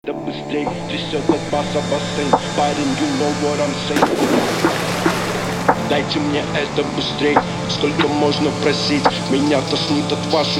Да быстрей, трясет от баса бассейн. Парень, you know what I'm saying. Дайте мне это быстрей, сколько можно просить. Меня тошнит от ваших